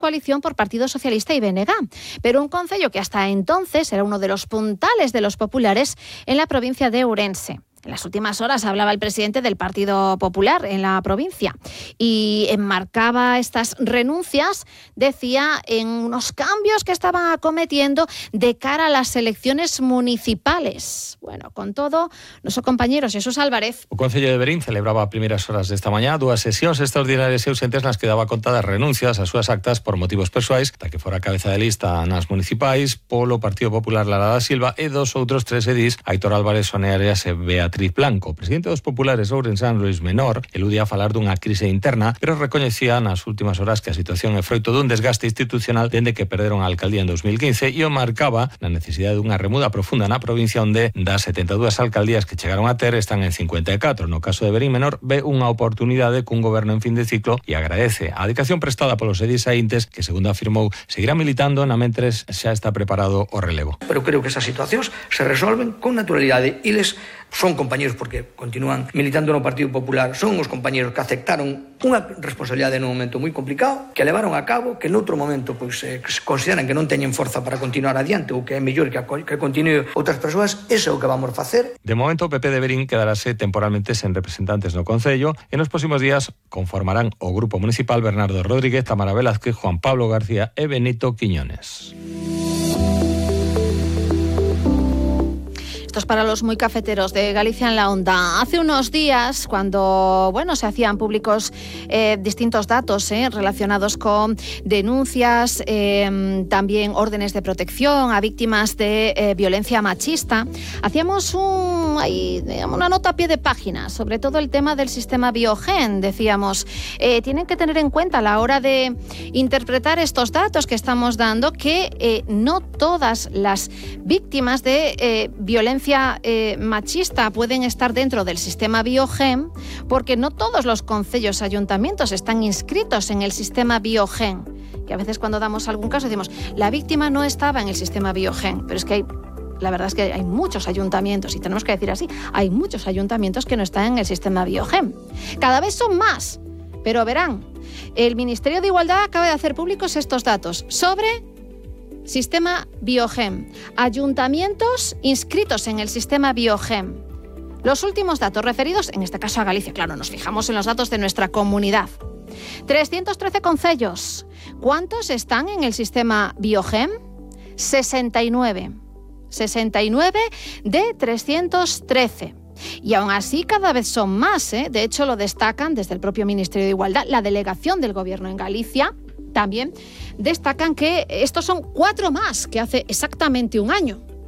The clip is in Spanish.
coalición por Partido Socialista y BNG, pero un concello que hasta entonces era uno de los puntales de los populares en la provincia de Ourense. En las últimas horas hablaba el presidente del Partido Popular en la provincia y enmarcaba estas renuncias, decía, en unos cambios que estaba acometiendo de cara a las elecciones municipales. Bueno, con todo, nuestro compañero Jesús Álvarez. O Concello de Verín celebraba a primeras horas desta mañá dúas sesións extraordinarias e ausentes nas que daba conta das renuncias ás súas actas por motivos persoais, da que fora cabeza de lista nas municipais polo Partido Popular Lara da Silva e dos outros tres edís, Aitor Álvarez, Sonia Arias e Beatriz Blanco. O presidente dos populares ourensán, Luis Menor, eludía a falar dunha crise interna, pero recoñecía nas últimas horas que a situación é froito dun desgaste institucional dende que perderon a alcaldía en 2015 e o marcaba na necesidade dunha remuda profunda na provincia onde das 72 alcaldías que chegaron a ter están en 54. No caso de Verín, Menor ve unha oportunidade cun goberno en fin de ciclo e agradece a dedicación prestada polos edís saíntes que, segundo afirmou, seguirá militando na mentres xa está preparado o relevo. Pero creo que esas situacións se resolven con naturalidade e les son compañeros porque continúan militando no Partido Popular, son os compañeros que aceptaron unha responsabilidade nun momento moi complicado, que levaron a cabo, que noutro momento pois consideran que non teñen forza para continuar adiante ou que é mellor que continue outras persoas. Eso é o que vamos facer. De momento, o PP de Verín quedarase temporalmente sen representantes no Concello e nos próximos días conformarán o grupo municipal Bernardo Rodríguez, Tamara Velázquez, Juan Pablo García e Benito Quiñones. Esto es para los muy cafeteros de Galicia en la Onda. Hace unos días, cuando se hacían públicos distintos datos relacionados con denuncias, también órdenes de protección a víctimas de violencia machista, hacíamos una nota a pie de página sobre todo el tema del sistema Biogen. Decíamos, tienen que tener en cuenta a la hora de interpretar estos datos que estamos dando que no todas las víctimas de violencia machista pueden estar dentro del sistema Biogen, porque no todos los concellos ayuntamientos están inscritos en el sistema Biogen, que a veces cuando damos algún caso decimos la víctima no estaba en el sistema Biogen, pero es que la verdad es que hay muchos ayuntamientos, y tenemos que decir así, hay muchos ayuntamientos que no están en el sistema Biogen. Cada vez son más, pero verán, el Ministerio de Igualdad acaba de hacer públicos estos datos sobre sistema Biogen, ayuntamientos inscritos en el sistema Biogen. Los últimos datos referidos, en este caso a Galicia, claro, nos fijamos en los datos de nuestra comunidad. 313 concellos. ¿Cuántos están en el sistema Biogen? 69. 69 de 313. Y aún así cada vez son más, De hecho, lo destacan desde el propio Ministerio de Igualdad, la delegación del Gobierno en Galicia. También destacan que estos son 4 más que hace exactamente un año.